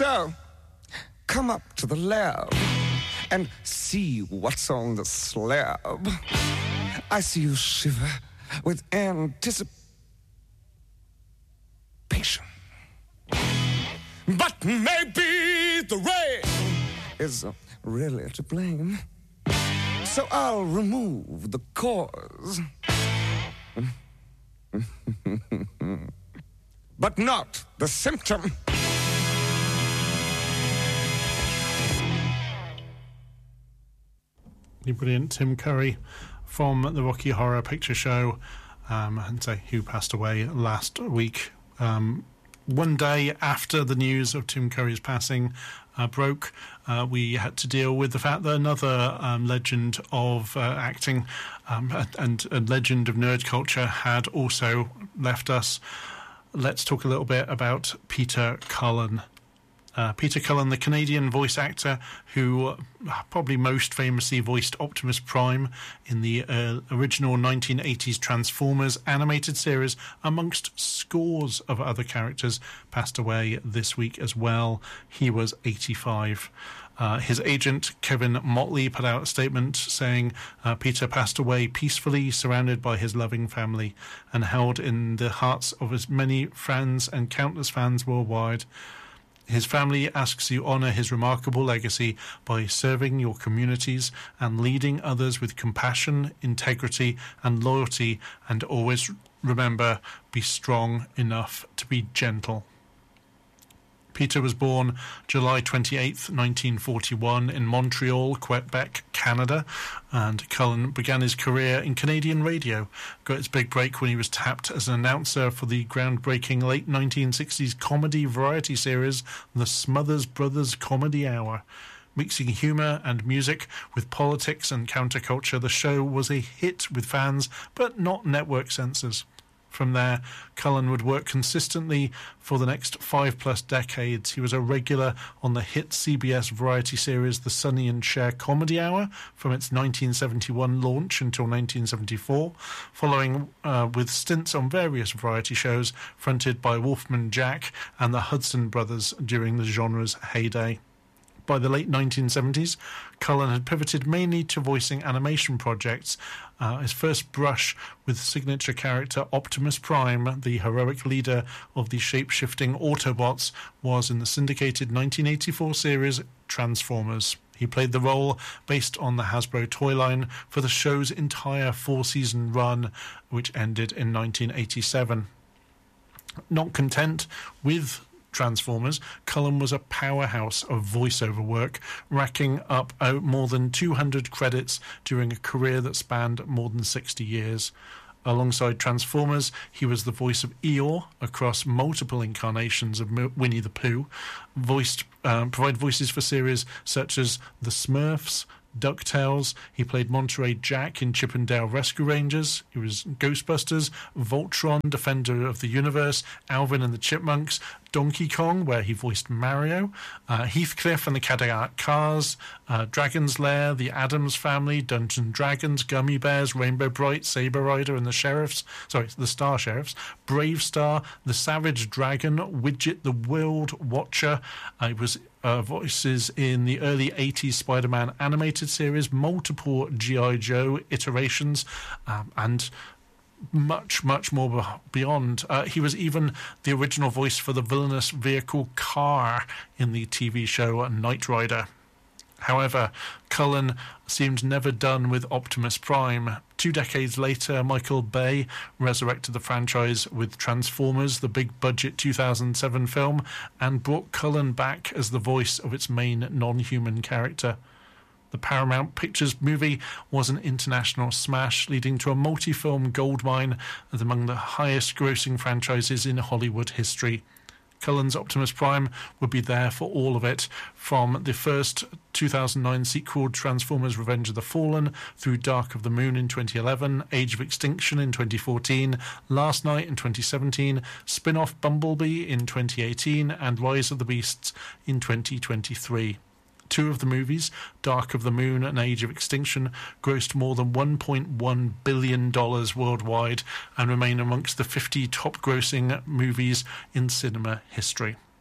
So, come up to the lab and see what's on the slab. I see you shiver with anticipation. But maybe the rain is really to blame. So I'll remove the cause. But not the symptom. The brilliant Tim Curry from the Rocky Horror Picture Show, and who passed away last week. One day after the news of Tim Curry's passing broke, we had to deal with the fact that another legend of acting and a legend of nerd culture had also left us. Let's talk a little bit about Peter Cullen. Peter Cullen, the Canadian voice actor who probably most famously voiced Optimus Prime in the original 1980s Transformers animated series, amongst scores of other characters, passed away this week as well. He was 85. His agent, Kevin Motley, put out a statement saying Peter passed away peacefully, surrounded by his loving family, and held in the hearts of his many friends and countless fans worldwide. His family asks you honour his remarkable legacy by serving your communities and leading others with compassion, integrity and loyalty, and always remember, be strong enough to be gentle. Peter was born July 28th, 1941 in Montreal, Quebec, Canada, and Cullen began his career in Canadian radio. Got his big break when he was tapped as an announcer for the groundbreaking late 1960s comedy variety series, The Smothers Brothers Comedy Hour. Mixing humour and music with politics and counterculture, the show was a hit with fans, but not network censors. From there, Cullen would work consistently for the next 5+ decades. He was a regular on the hit CBS variety series The Sonny and Cher Comedy Hour from its 1971 launch until 1974, following with stints on various variety shows fronted by Wolfman Jack and the Hudson Brothers during the genre's heyday. By the late 1970s, Cullen had pivoted mainly to voicing animation projects. His first brush with signature character Optimus Prime, the heroic leader of the shape-shifting Autobots, was in the syndicated 1984 series Transformers. He played the role based on the Hasbro toy line for the show's entire 4-season run, which ended in 1987. Not content with Transformers, Cullen was a powerhouse of voiceover work, racking up more than 200 credits during a career that spanned more than 60 years. Alongside Transformers, he was the voice of Eeyore across multiple incarnations of Winnie the Pooh, provide voices for series such as The Smurfs, DuckTales. He played Monterey Jack in Chip 'n Dale Rescue Rangers. He was Ghostbusters, Voltron, Defender of the Universe, Alvin and the Chipmunks, Donkey Kong, where he voiced Mario, Heathcliff and the Cadillac Cars, Dragon's Lair, The Addams Family, Dungeons & Dragons, Gummy Bears, Rainbow Bright, Saber Rider and the Star Sheriffs, Brave Star, The Savage Dragon, Widget the World Watcher. He was voices in the early 80s Spider-Man animated series, multiple G.I. Joe iterations, and much more beyond. He was even the original voice for the villainous vehicle Car in the TV show Knight Rider. However, Cullen seemed never done with Optimus Prime. 2 decades later, Michael Bay resurrected the franchise with Transformers, the big-budget 2007 film, and brought Cullen back as the voice of its main non-human character. The Paramount Pictures movie was an international smash, leading to a multi-film goldmine as among the highest-grossing franchises in Hollywood history. Cullen's Optimus Prime would be there for all of it, from the first 2009 sequel Transformers Revenge of the Fallen, through Dark of the Moon in 2011, Age of Extinction in 2014, Last Night in 2017, spin-off Bumblebee in 2018, and Rise of the Beasts in 2023. 2 of the movies, Dark of the Moon and Age of Extinction, grossed more than $1.1 billion worldwide and remain amongst the 50 top-grossing movies in cinema history.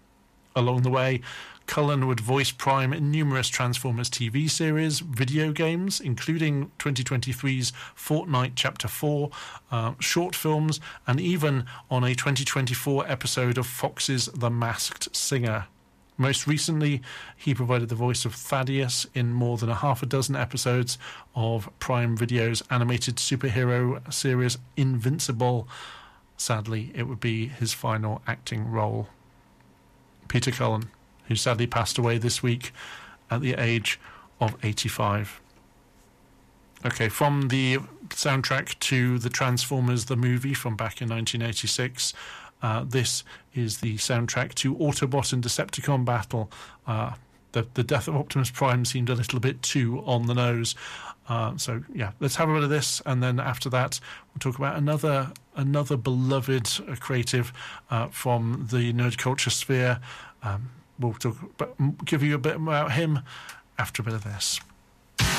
Along the way, Cullen would voice Prime in numerous Transformers TV series, video games, including 2023's Fortnite Chapter 4, short films, and even on a 2024 episode of Fox's The Masked Singer. Most recently, he provided the voice of Thaddeus in more than a half a dozen episodes of Prime Video's animated superhero series Invincible. Sadly, it would be his final acting role. Peter Cullen, who sadly passed away this week at the age of 85. Okay, from the soundtrack to the Transformers the movie from back in 1986, this is the soundtrack to Autobot and Decepticon Battle. The death of Optimus Prime seemed a little bit too on the nose. So yeah, let's have a bit of this, and then after that we'll talk about another beloved creative from the nerd culture sphere. We'll give you a bit about him after a bit of this.